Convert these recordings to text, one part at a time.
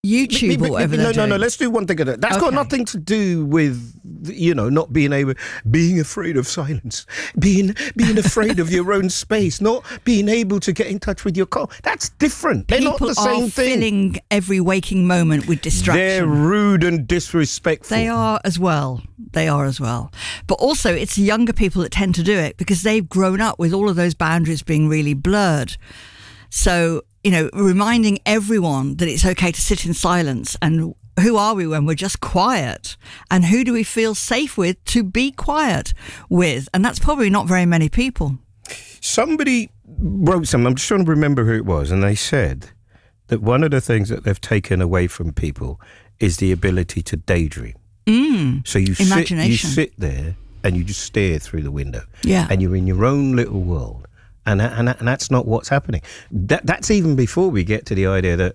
YouTube or whatever they're doing. No, let's do one thing at a time. That's got nothing to do with, not being afraid of silence, being afraid of your own space, not being able to get in touch with your car. That's different. They're not the same thing. People are filling every waking moment with distraction. They're rude and disrespectful. They are as well. But also, it's younger people that tend to do it because they've grown up with all of those boundaries being really blurred. So, reminding everyone that it's okay to sit in silence, and who are we when we're just quiet, and who do we feel safe with to be quiet with? And that's probably not very many people. Somebody wrote something, I'm just trying to remember who it was, and they said that one of the things that they've taken away from people is the ability to daydream. So you sit there and you just stare through the window, and you're in your own little world. And that's not what's happening. That's even before we get to the idea that,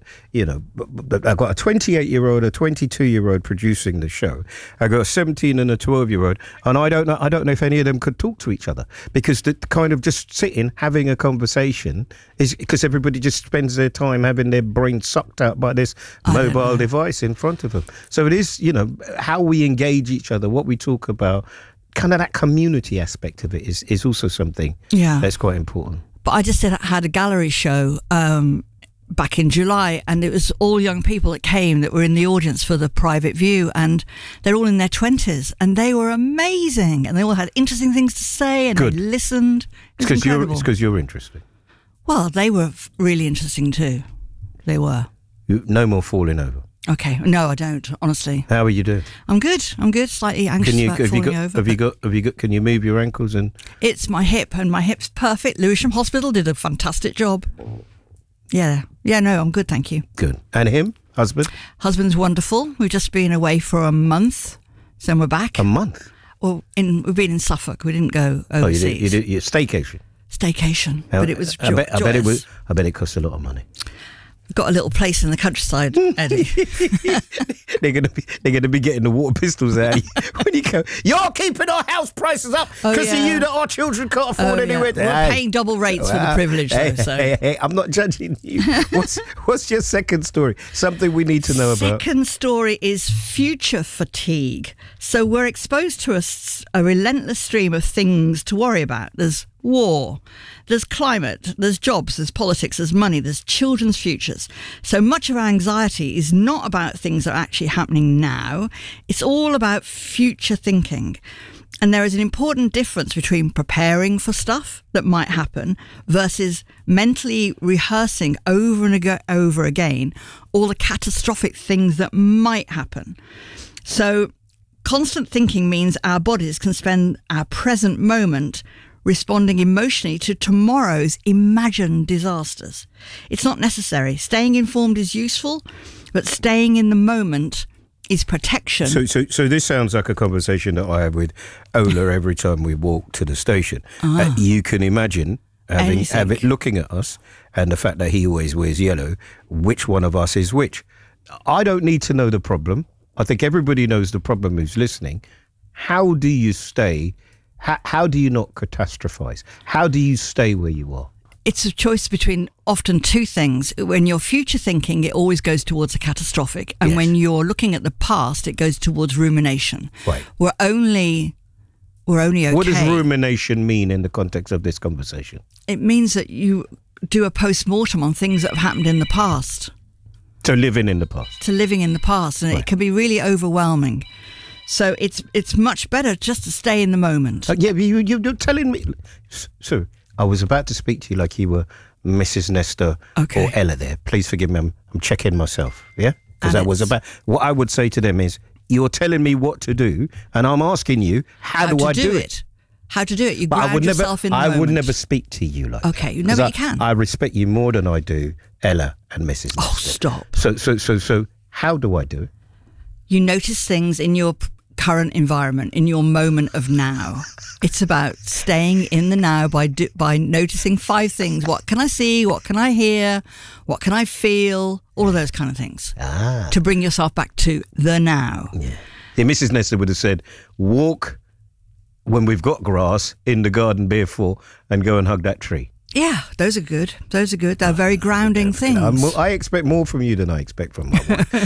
I've got a 28-year-old, a 22-year-old producing the show. I've got a 17 and a 12-year-old, and I don't know if any of them could talk to each other, because the kind of just sitting, having a conversation is because everybody just spends their time having their brain sucked out by this mobile device in front of them. So it is, how we engage each other, what we talk about. Kind of that community aspect of it is also something that's quite important. But I just had a gallery show back in July, and it was all young people that came that were in the audience for the private view, and they're all in their 20s, and they were amazing, and they all had interesting things to say, and they listened. It's because you're interesting. Well, they were really interesting too. They were. No more falling over. Okay, no, I don't. Honestly, how are you doing? I'm good. Slightly anxious about falling over. Have you got? Can you move your ankles? And it's my hip, and my hip's perfect. Lewisham Hospital did a fantastic job. Yeah. No, I'm good, thank you. Good. And him, husband? Husband's wonderful. We've just been away for a month, so we're back. A month? Well, we've been in Suffolk. We didn't go overseas. Oh, you did your staycation. But it was. I bet it cost a lot of money. Got a little place in the countryside, Eddie. they're gonna be getting the water pistols out when you go. You're keeping our house prices up because of you that our children can't afford anywhere. We're paying double rates for the privilege, though. Hey, I'm not judging you. What's your second story? Something we need to know about. Second story is future fatigue. So we're exposed to a relentless stream of things to worry about. There's war, there's climate, there's jobs, there's politics, there's money, there's children's futures. So much of our anxiety is not about things that are actually happening now. It's all about future thinking. And there is an important difference between preparing for stuff that might happen versus mentally rehearsing over and over again all the catastrophic things that might happen. So constant thinking means our bodies can spend our present moment responding emotionally to tomorrow's imagined disasters. It's not necessary. Staying informed is useful, but staying in the moment is protection. So this sounds like a conversation that I have with Ola every time we walk to the station. You can imagine having it looking at us, and the fact that he always wears yellow, which one of us is which. I don't need to know the problem. I think everybody knows the problem who's listening. How do you stay? How do you not catastrophize? How do you stay where you are? It's a choice between often two things. When you're future thinking, it always goes towards a catastrophic. And when you're looking at the past, it goes towards rumination. Right. We're only okay. What does rumination mean in the context of this conversation? It means that you do a post-mortem on things that have happened in the past. To living in the past. And it can be really overwhelming. So it's much better just to stay in the moment. You're telling me. So I was about to speak to you like you were Mrs. Nestor or Ella there. Please forgive me. I'm checking myself. Yeah, because that was about. What I would say to them is, you're telling me what to do, and I'm asking you how do I do it? How to do it? You ground yourself in the moment. I would never speak to you like that. Okay, no, but you can. I respect you more than I do Ella and Mrs. Nestor. Oh, stop. So how do I do it? You notice things in your current environment, in your moment of now. It's about staying in the now by noticing 5 things. What can I see? What can I hear? What can I feel? All of those kind of things. To bring yourself back to the now. Yeah, Mrs. Nestor would have said, walk when we've got grass in the garden barefoot and go and hug that tree. Yeah, those are good. Those are good. They're very grounding things. I expect more from you than I expect from my wife.